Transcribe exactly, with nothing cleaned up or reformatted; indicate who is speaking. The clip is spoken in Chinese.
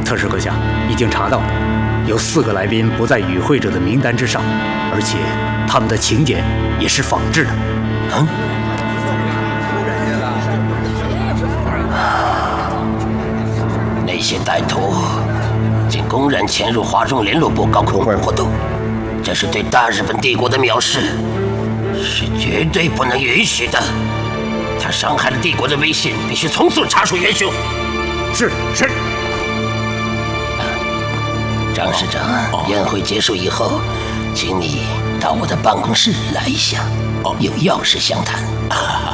Speaker 1: 特使阁下，已经查到了，有四个来宾不在与会者的名单之上，而且他们的请柬也是仿制的。
Speaker 2: 嗯。那些歹徒竟公然潜入华中联络部搞恐慌活动，这是对大日本帝国的藐视，是绝对不能允许的。他伤害了帝国的威信，必须从速查出元凶。
Speaker 1: 是是。
Speaker 2: 张市长，宴会结束以后，请你到我的办公室来一下，有要事相谈。